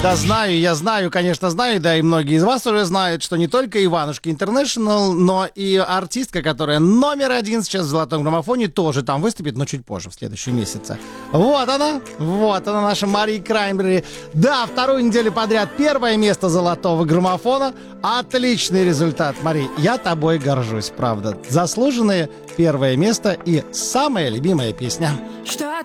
Да, знаю, я знаю, конечно, знаю, да, и многие из вас уже знают, что не только Иванушки Интернешнл, но и артистка, которая номер один сейчас в «Золотом граммофоне», тоже там выступит, но чуть позже, в следующем месяце. Вот она, наша Мария Краймбрери. Да, вторую неделю подряд первое место «Золотого граммофона». Отличный результат, Мария. Я тобой горжусь, правда. Заслуженное первое место и самая любимая песня. Что